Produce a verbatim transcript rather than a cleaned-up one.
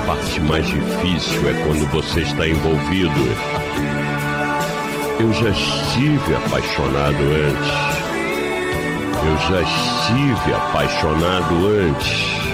parte mais difícil é quando você está envolvido. Eu já estive apaixonado antes. Eu já estive apaixonado antes.